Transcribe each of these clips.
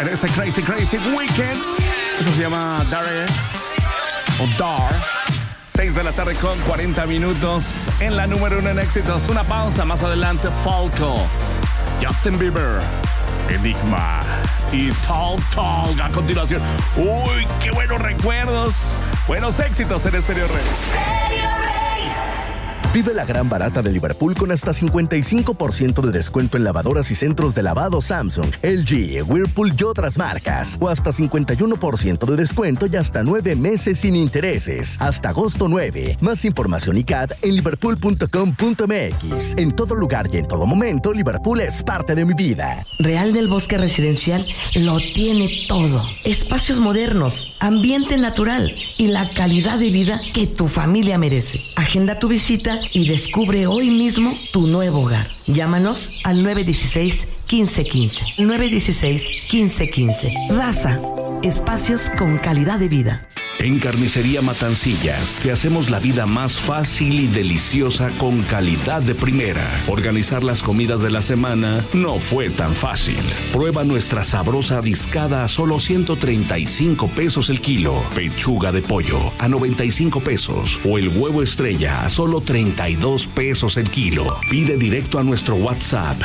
en este Crazy Weekend. Eso se llama Dare o Dar. 6 de la tarde con 40 minutos en la número 1 en éxitos. Una pausa, más adelante Falco, Justin Bieber, Enigma y Talk a continuación. Uy, qué buenos recuerdos, buenos éxitos en Stereo Rey. Vive la gran barata de Liverpool con hasta 55% de descuento en lavadoras y centros de lavado Samsung, LG, Whirlpool y otras marcas. O hasta 51% de descuento y hasta 9 meses sin intereses. Hasta agosto 9. Más información y CAD en liverpool.com.mx. En todo lugar y en todo momento, Liverpool es parte de mi vida. Real del Bosque Residencial lo tiene todo. Espacios modernos, ambiente natural y la calidad de vida que tu familia merece. Agenda tu visita y descubre hoy mismo tu nuevo hogar. Llámanos al 916-1515. 916-1515. Raza, espacios con calidad de vida. En Carnicería Matancillas te hacemos la vida más fácil y deliciosa con calidad de primera. Organizar las comidas de la semana no fue tan fácil. Prueba nuestra sabrosa discada a solo 135 pesos el kilo. Pechuga de pollo a 95 pesos. O el huevo estrella a solo 32 pesos el kilo. Pide directo a nuestro WhatsApp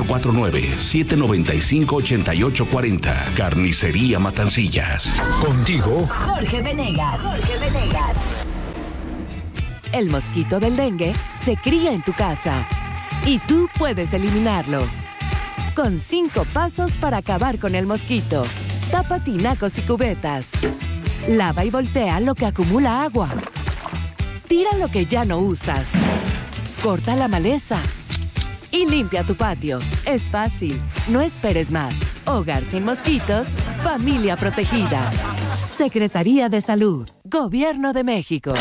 449-795-8840. Carnicería Matancillas. Contigo, Jorge Venegas. El mosquito del dengue se cría en tu casa y tú puedes eliminarlo. Con 5 pasos para acabar con el mosquito. Tapa tinacos y cubetas. Lava y voltea lo que acumula agua. Tira lo que ya no usas. Corta la maleza. Y limpia tu patio. Es fácil. No esperes más. Hogar sin mosquitos. Familia protegida. Secretaría de Salud. Gobierno de México.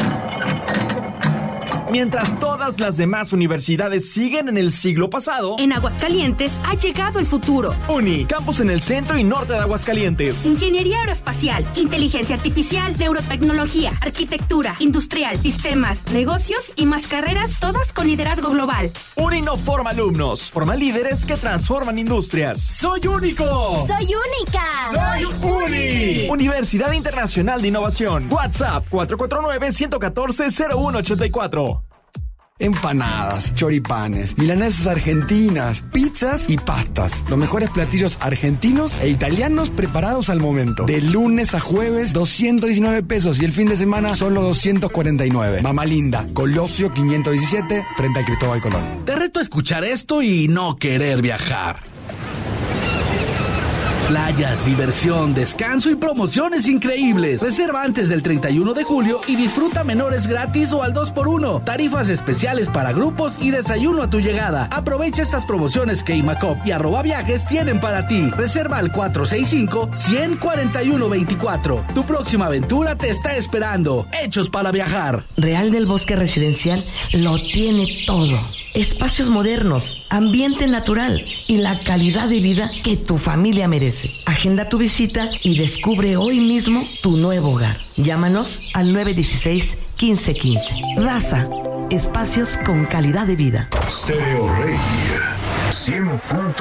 Mientras todas las demás universidades siguen en el siglo pasado, en Aguascalientes ha llegado el futuro. UNI, campus en el centro y norte de Aguascalientes. Ingeniería aeroespacial, inteligencia artificial, neurotecnología, arquitectura, industrial, sistemas, negocios y más carreras, todas con liderazgo global. UNI no forma alumnos, forma líderes que transforman industrias. ¡Soy único! ¡Soy única! ¡Soy UNI! Universidad Internacional de Innovación. WhatsApp 449-114-0184. Empanadas, choripanes, milanesas argentinas, pizzas y pastas. Los mejores platillos argentinos e italianos preparados al momento. De lunes a jueves, 219 pesos y el fin de semana solo 249. Mamá Linda, Colosio 517, frente al Cristóbal Colón. Te reto a escuchar esto y no querer viajar. Playas, diversión, descanso y promociones increíbles. Reserva antes del 31 de julio y disfruta menores gratis o al 2x1. Tarifas especiales para grupos y desayuno a tu llegada. Aprovecha estas promociones que Imacop y @viajes tienen para ti. Reserva al 465-141-24. Tu próxima aventura te está esperando. Hechos para viajar. Real del Bosque Residencial lo tiene todo. Espacios modernos, ambiente natural y la calidad de vida que tu familia merece. Agenda tu visita y descubre hoy mismo tu nuevo hogar. Llámanos al 916-1515. Raza, espacios con calidad de vida. Stereo Rey 100.